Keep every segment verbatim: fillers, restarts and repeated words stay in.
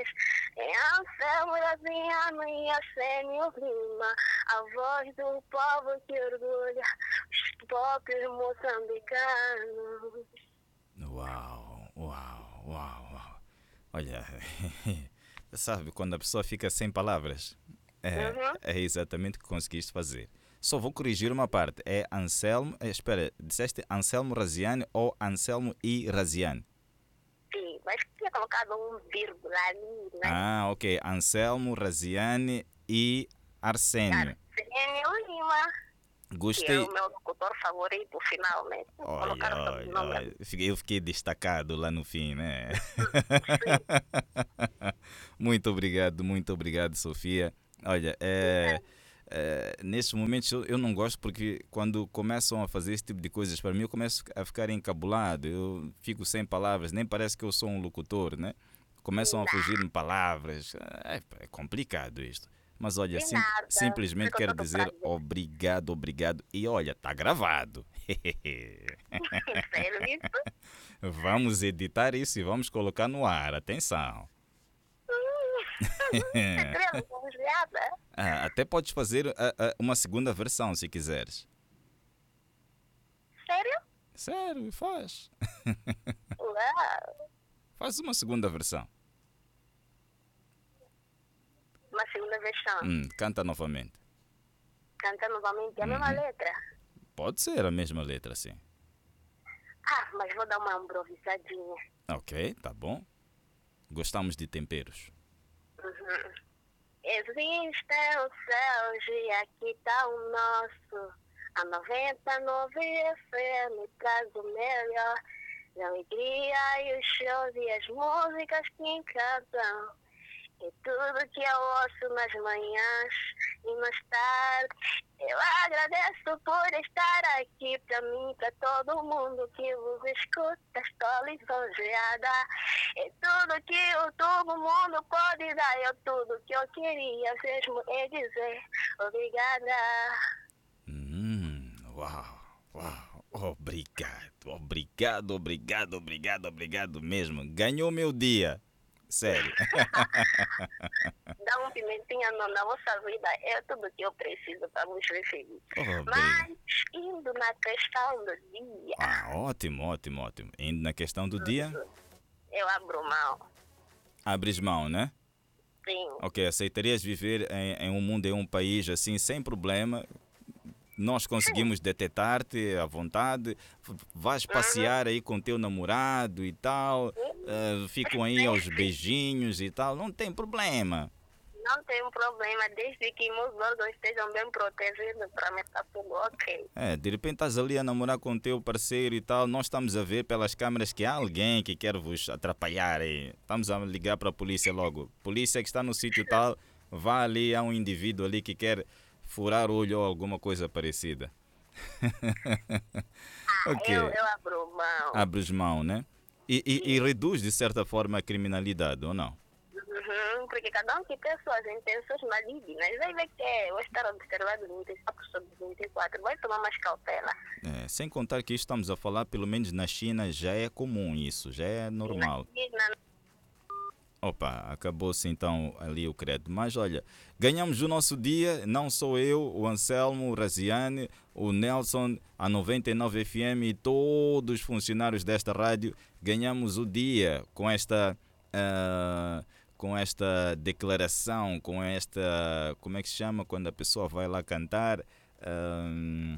Em Anselmo Graziano e Arsenio Lima, a voz do povo que orgulha os pobres moçambicanos. Uau, uau, uau, uau. Olha, sabe, quando a pessoa fica sem palavras, é, Uhum. é exatamente o que conseguiste fazer. Só vou corrigir uma parte. É Anselmo, eh, espera, disseste Anselmo Raziani ou Anselmo I Raziani? Sim, mas tinha colocado um vírgula ali, né? Ah, ok. Anselmo Raziani e Arsênio. Arsenio Lima, que é Gostei. o meu locutor favorito, finalmente. Olha, Colocaram também o olha, nome olha. Fiquei- Eu fiquei destacado lá no fim, né? sim, Muito obrigado, muito obrigado, Sofia. Olha, é, obrigada. é, nesses momentos eu, eu não gosto porque quando começam a fazer esse tipo de coisas para mim eu começo a ficar encabulado, eu fico sem palavras, nem parece que eu sou um locutor, né? Começam a Não, fugir-me palavras, é, é complicado isto. Mas olha, de sim- nada. simplesmente Ficou quero todo dizer prazer. obrigado, obrigado. E olha, tá gravado. Sério isso? Vamos editar isso e vamos colocar no ar. Atenção. Estrela, congelada? Ah, até podes fazer ah, ah, uma segunda versão se quiseres. Sério? Sério, faz. Uau. Faz uma segunda versão. Uma segunda versão. Hum, canta novamente. Canta novamente a mesma Uhum. letra. Pode ser a mesma letra, sim. Ah, mas vou dar uma improvisadinha. Ok, tá bom. Gostamos de temperos. Uhum. Existem os céus e aqui tá o nosso. A noventa e nove F M traz o melhor. A alegria e os shows e as músicas que encantam. E tudo que eu ouço nas manhãs e mais tarde. Eu agradeço por estar aqui pra mim, pra todo mundo que vos escuta. Estou lisonjeada. E tudo que o todo mundo pode dar. Eu tudo que eu queria mesmo é dizer obrigada. Hum, uau, uau. Obrigado, obrigado, obrigado, obrigado, obrigado mesmo. Ganhou meu dia. Sério. Dá um pimentinha na na vossa vida. É tudo que eu preciso para vos ver feliz. Obrigado. Mas indo na questão do dia, Ah, ótimo, ótimo, ótimo. Indo na questão do dia, eu abro mão. abres mão, né? Sim. Ok, aceitarias viver em, em um mundo, em um país assim, sem problema? Nós Sim. conseguimos detectar-te à vontade, v- vais Uhum. passear aí com teu namorado e tal, eh, ficam aí aos beijinhos e tal, não tem problema. Não tem problema, desde que meus órgãos estejam bem protegidos, para mim está tudo ok. É, de repente estás ali a namorar com o teu parceiro e tal, nós estamos a ver pelas câmeras que há alguém que quer vos atrapalhar aí. Estamos a ligar para a polícia logo. Polícia que está no sítio tal, vá ali, há um indivíduo ali que quer furar o olho ou alguma coisa parecida. Ah, eu, Ok, eu abro mão. abres mão, né? E, e, e Sim. reduz de certa forma a criminalidade, ou não? Uhum, porque cada um que tem suas intenções malignas, vai ver que é, vai estar observado vinte e quatro sobre vinte e quatro, vai tomar mais cautela. É, sem contar que isto estamos a falar, pelo menos na China já é comum isso, já é E na normal. China, Opa, acabou-se então ali o crédito. Mas olha, ganhamos o nosso dia, não sou eu, o Anselmo, o Raziane, o Nelson, a noventa e nove F M e todos os funcionários desta rádio. Ganhamos o dia com esta, ah, com esta declaração, com esta. Como é que se chama quando a pessoa vai lá cantar? Ah,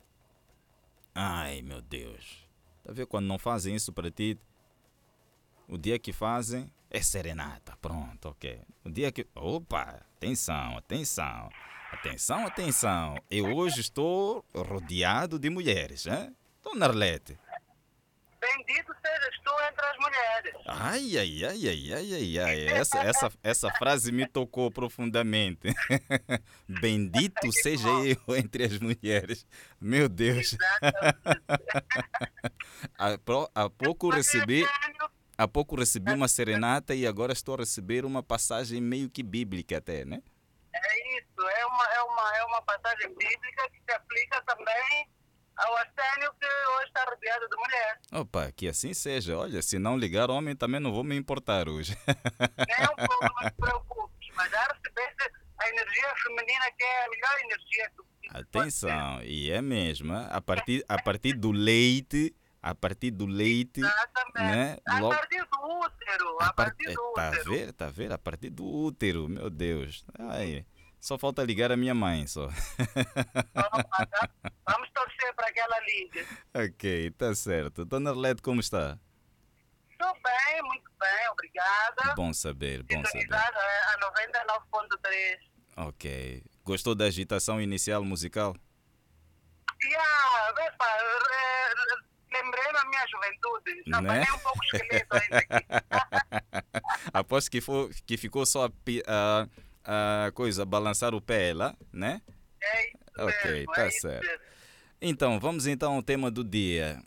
ai meu Deus. Está a ver quando não fazem isso para ti? O dia que fazem é serenata. Pronto, ok. O dia que. Opa! Atenção, atenção. Atenção, atenção. Eu hoje estou rodeado de mulheres, hein? Dona Arlete. bendito sejas tu entre as mulheres. Ai, ai, ai, ai, ai, ai, ai. Essa, essa, essa frase me tocou profundamente. Bendito Que seja bom. eu entre as mulheres. Meu Deus. Exatamente. Há, pro- há pouco Mas é recebi sério, Há pouco recebi uma serenata e agora estou a receber uma passagem meio que bíblica até, né? é isso, é uma, é, uma, é uma passagem bíblica que se aplica também ao Arsénio, que hoje está rodeado de mulher. Opa, que assim seja. Olha, se não ligar homem, também não vou me importar hoje. Nem um pouco, não te preocupes, mas já recebeste a energia feminina, que é a melhor energia do que pode ter. Atenção, e é mesmo, hein? a partir, a partir do leite, a partir do leite, Exatamente. né? A Logo, partir do útero, a a part... partir do Tá a útero. ver, tá a ver? A partir do útero, meu Deus. Ai, só falta ligar a minha mãe, só. Opa, tá? Vamos torcer para que ela ligue. Ok, tá certo. Dona Arlete, como está? Estou bem, muito bem, obrigada. Bom saber, bom saber. Sintonizada a noventa e nove ponto três. Ok. Gostou da agitação inicial musical? Yeah, epa, eh, lembrei da minha juventude. Já Né? apanhei um pouco esqueleto ainda aqui. Após que, for, que ficou só a, pi- a, a coisa, balançar o pé lá, né? É isso Ok, mesmo, tá é isso certo. mesmo. Então, vamos então ao tema do dia.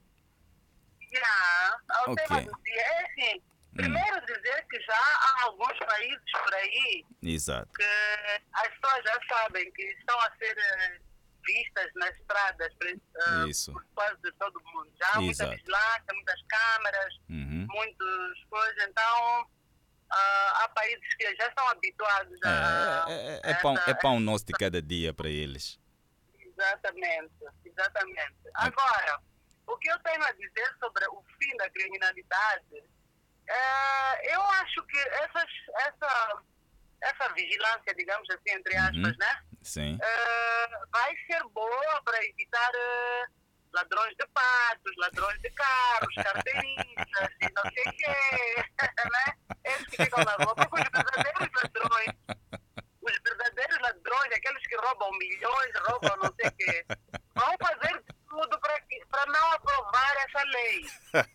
Yeah, ao Ok. tema do dia. É assim, primeiro dizer que já há alguns países por aí Exato. que as pessoas já sabem que estão a ser eh, vistas nas estradas por, eh, Isso. por quase de todo mundo. Já há muita Exato. vigilância, muitas câmaras, Uhum. muitas coisas. Então, ah, há países que já estão habituados a, É, é, é, a é pão, é essa- pão nosso de cada dia para eles. Exatamente, exatamente. Agora, o que eu tenho a dizer sobre o fim da criminalidade, é, eu acho que essas, essa, essa vigilância, digamos assim, entre aspas, Uhum. né? Sim. É, vai ser boa para evitar é, ladrões de patos, ladrões de carros, carteiristas e não sei o quê, né? Esses que ficam na rua, porque os verdadeiros ladrões, os verdadeiros ladrões, aqueles que roubam milhões, roubam não sei o quê, vão fazer tudo para não aprovar essa lei.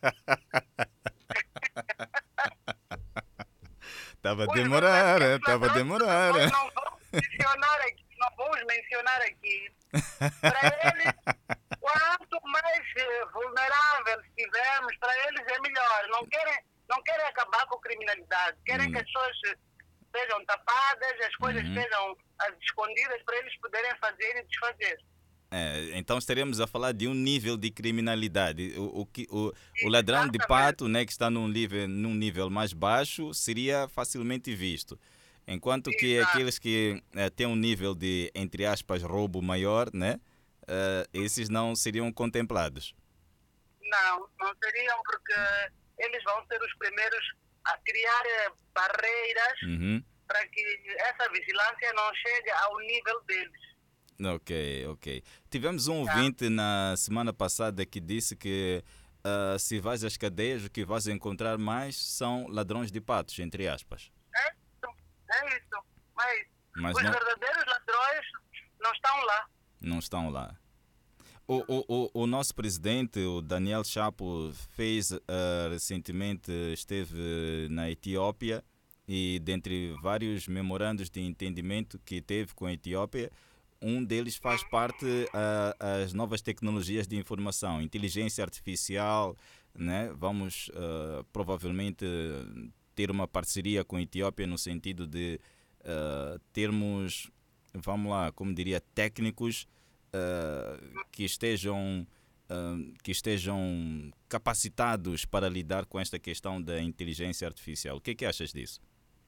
Tava a Os demorar, verdadeiros estava a ladrões, demorar. nós não vamos mencionar aqui, não vamos mencionar aqui. Para eles, quanto mais eh, vulnerável estivermos, para eles é melhor. Não querem, não querem acabar com a criminalidade, querem Hum. que as pessoas eh, sejam tapadas, as coisas Uhum. sejam as escondidas para eles poderem fazer e desfazer. É, então estaremos a falar de um nível de criminalidade. O, o, que- o, o ladrão de Exatamente. pato, né, que está num nível, num nível mais baixo, seria facilmente visto. Enquanto que Exato. aqueles que eh, têm um nível de, entre aspas, roubo maior, né, eh, esses não seriam contemplados. Não, não seriam, porque eles vão ser os primeiros a criar eh, barreiras Uhum. para que essa vigilância não chegue ao nível deles. Ok, ok. Tivemos um Tá. ouvinte na semana passada que disse que ah, se vais às cadeias, o que vais encontrar mais são ladrões de patos, entre aspas. É isso, é isso. Mas, Mas os não, verdadeiros ladrões não estão lá. não estão lá. O, o, o, o nosso presidente, o Daniel Chapo, fez ah, recentemente, esteve na Etiópia e dentre vários memorandos de entendimento que teve com a Etiópia, um deles faz parte ah, as novas tecnologias de informação, inteligência artificial, né? Vamos ah, provavelmente ter uma parceria com a Etiópia no sentido de ah, termos, vamos lá, como diria, técnicos ah, que estejam ah, que estejam capacitados para lidar com esta questão da inteligência artificial. O que é que achas disso?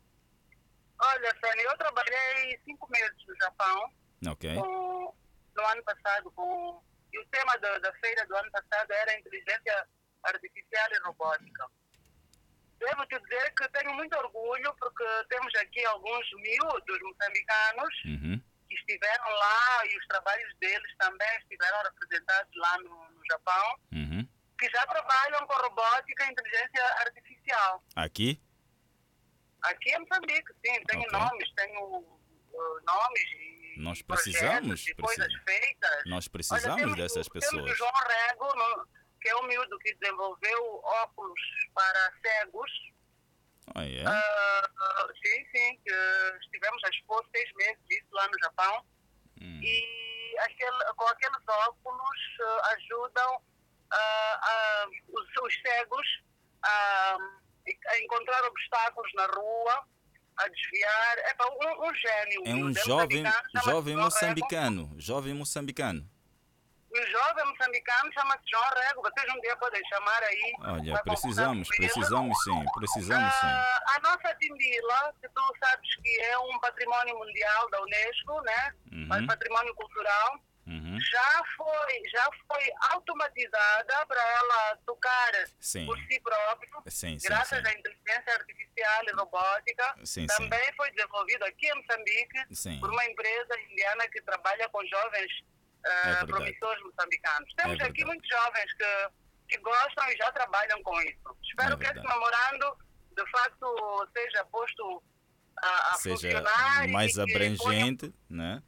Olha, Fanny, eu trabalhei cinco meses no Japão, Ok. com, no ano passado, com, e o tema da, da feira do ano passado era inteligência artificial e robótica. Devo te dizer que tenho muito orgulho, porque temos aqui alguns miúdos moçambicanos Uhum. que estiveram lá e os trabalhos deles também estiveram representados lá no, no Japão, Uhum. que já trabalham com robótica e inteligência artificial. Aqui? Aqui em Moçambique, sim, tenho Ok. nomes, tenho uh, nomes e Nós projetos precisamos, e coisas precisa- feitas. Nós Olha, precisamos temos, dessas o- Temos pessoas. o João Rego, no- que é o miúdo que desenvolveu óculos para cegos. Ah, é? Ah, ah, sim, sim, que estivemos a expor seis meses disso lá no Japão. Hum. E aquele, com aqueles óculos ah, ajudam ah, ah, os, os cegos a, a encontrar obstáculos na rua, a desviar. É pá, um, um gênio. É um miúdo, é jovem, moçambicano, chama-se jovem João Rego. moçambicano. Jovem moçambicano. O jovem moçambicano chama-se João Rego. Vocês um dia podem chamar aí. Olha, para precisamos, conversar com ele. precisamos sim, precisamos sim. Ah, a nossa Timbila, que tu sabes que é um património mundial da Unesco, né? Uhum. Património cultural, Uhum. já foi, já foi automatizada para ela tocar Sim. por si própria, Sim, sim, graças sim. à inteligência artificial e robótica. Sim, Também sim. foi desenvolvido aqui em Moçambique Sim. por uma empresa indiana que trabalha com jovens ah, É verdade. promissores moçambicanos. Temos É aqui verdade. muitos jovens que, que gostam e já trabalham com isso. Espero É que esse verdade. memorando, de facto, seja posto a, a Seja funcionar. e mais que ponha- abrangente, né?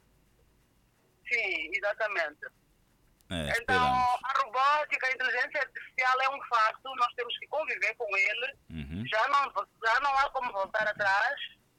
Sim, exatamente. É, Então, esperamos. a robótica, a inteligência artificial é um facto, nós temos que conviver com ele. Uhum. Já não, já não há como voltar atrás.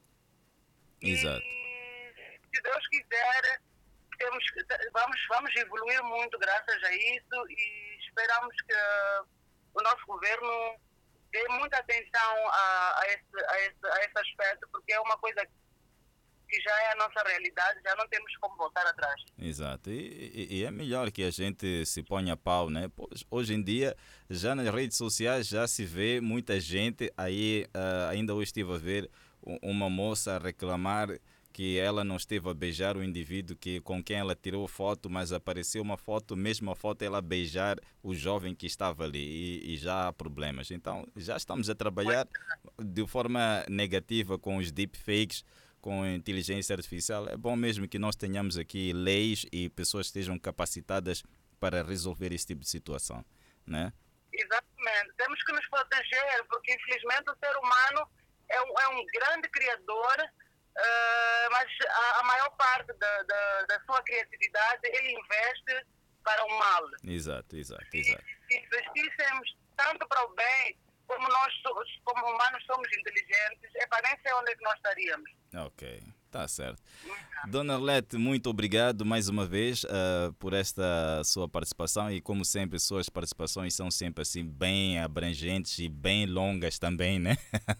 Exato. E, se Deus quiser, temos, que- vamos, vamos evoluir muito graças a isso e esperamos que o nosso governo dê muita atenção a, a, esse, a, esse, a esse aspecto, porque é uma coisa que já é a nossa realidade, já não temos como voltar atrás. Exato, e, e- e é melhor que a gente se ponha a pau, né? Pois, hoje em dia, já nas redes sociais já se vê muita gente aí, ah, ainda hoje estive a ver u- uma moça a reclamar que ela não esteve a beijar o indivíduo que, com quem ela tirou foto, mas apareceu uma foto, mesmo a foto ela beijar o jovem que estava ali e, e já há problemas. Então já estamos a trabalhar de forma negativa com os deepfakes, com a inteligência artificial. É bom mesmo que nós tenhamos aqui leis e pessoas que estejam capacitadas para resolver esse tipo de situação, né? Exatamente. Temos que nos proteger, porque infelizmente o ser humano é um, é um grande criador, eh, mas a, a maior parte da, da, da sua criatividade ele investe para o mal. Exato, exato, Se, exato. se investíssemos tanto para o bem, como nós so- como humanos somos inteligentes, é para nem sei onde é que nós estaríamos. Ok, tá certo. Dona Arlete, muito obrigado mais uma vez ah, por esta sua participação e como sempre suas participações são sempre assim bem abrangentes e bem longas também, né?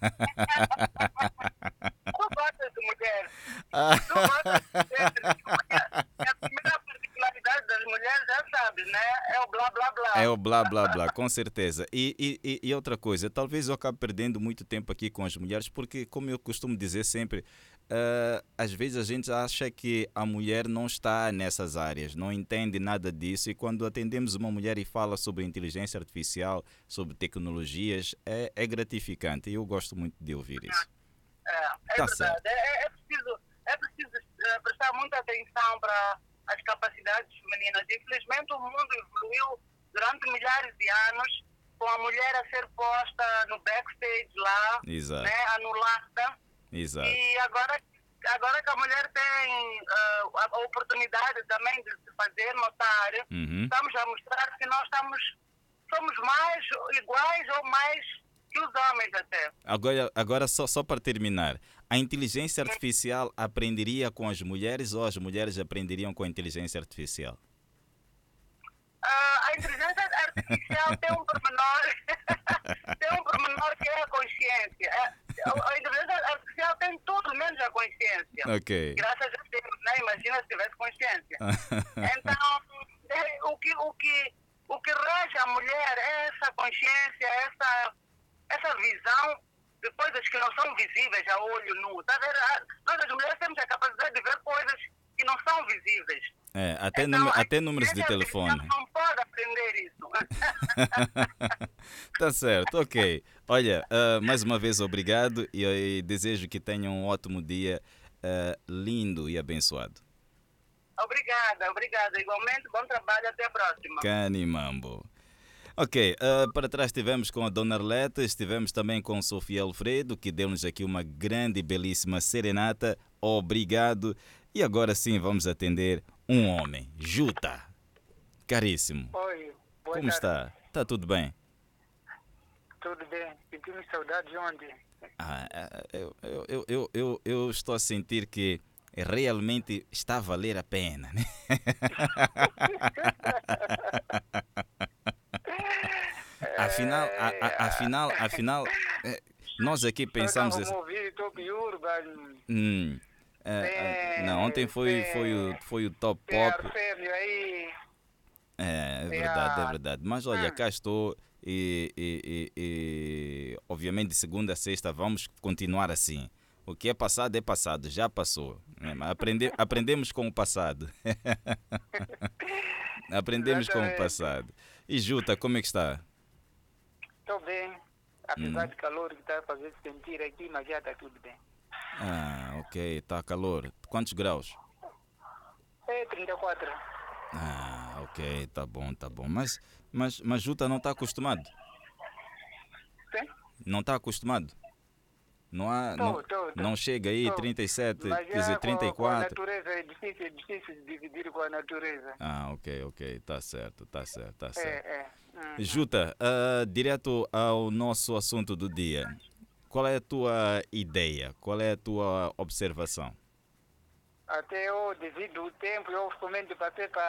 Tu gostas de mulher? Ah, Tu gostas de mulher? A primeira particularidade das mulheres, já sabes, né? É o blá blá blá. é o blá blá blá, com certeza. E, e, e- e outra coisa, talvez eu acabe perdendo muito tempo aqui com as mulheres, porque como eu costumo dizer sempre, ah, às vezes a gente acha que a mulher não está nessas áreas, não entende nada disso, e quando atendemos uma mulher e fala sobre inteligência artificial, sobre tecnologias, é, é gratificante e eu gosto muito de ouvir isso. É, é Tá verdade. certo. É, é- é preciso, é preciso eh, prestar muita atenção para as capacidades femininas. Infelizmente, o mundo evoluiu durante milhares de anos com a mulher a ser posta no backstage lá, Exato, né, anulada. exato. E agora, agora que a mulher tem ah, a, a oportunidade também de se fazer notar, Uhum. estamos a mostrar que nós estamos, somos mais iguais ou mais que os homens até. Agora, agora só, só para terminar, a inteligência artificial aprenderia com as mulheres ou as mulheres aprenderiam com a inteligência artificial? Ah, a inteligência artificial tem um pormenor, tem um pormenor que é a consciência. É, a a inteligência artificial tem tudo menos a consciência. Ok. Graças a Deus, né? Imagina se tivesse consciência. Então, é, o, que, o, que, o que rege a mulher é essa consciência, essa, essa visão de coisas que não são visíveis a olho nu. Tá vendo? Ah, nós, as mulheres, temos a capacidade de ver coisas que não são visíveis. É, até, Então, número, a até números de inteligência telefone. artificial não pode aprender isso. Tá certo, ok. Olha, ah, mais uma vez obrigado e, e desejo que tenham um ótimo dia ah, lindo e abençoado. Obrigada, obrigada. Igualmente, bom trabalho. Até a próxima. Canimambo. Ok, ah, para trás estivemos com a Dona Arlete, estivemos também com Sofia Alfredo, que deu-nos aqui uma grande e belíssima serenata. Obrigado. E agora sim vamos atender um homem, Juta. Caríssimo, Oi, boa como tarde. está? Está tudo bem? Tudo bem? Sentimos saudade de onde? Ah, ah, eu, eu, eu, eu, eu, eu estou a sentir que realmente está a valer a pena, né? afinal, a, a, afinal, afinal, eh, nós aqui pensamos... Vamos ouvir Top Urban, Hum, eh, eh, não, ontem foi, foi, o, foi o Top tem Pop. Arfélio aí, É, é verdade, é verdade. Mas olha, cá estou e, e, e, e obviamente de segunda a sexta vamos continuar assim. O que é passado é passado, já passou. Né? Mas Aprende, aprendemos com o passado. Aprendemos com o Exatamente. passado. E Juta, como é que está? Estou bem, apesar Hum. de calor que está a fazer sentir aqui, mas já está tudo bem. Ah, ok, está calor. Quantos graus? É trinta e quatro. Ah, ok, tá bom, tá bom. Mas, mas, mas Juta não está acostumado? Sim? Não está acostumado? Não há, não, Tô, tô, tô. não chega aí Tô. trinta e sete, Mas quer dizer, já com, a- com a trinta e quatro. natureza é difícil, é difícil de dividir com a natureza. Ah, ok, ok, tá certo, tá certo, tá É, certo. é. Hum. Juta, ah, direto ao nosso assunto do dia. Qual é a tua ideia? Qual é a tua observação? Até eu, devido ao tempo, eu somente passei para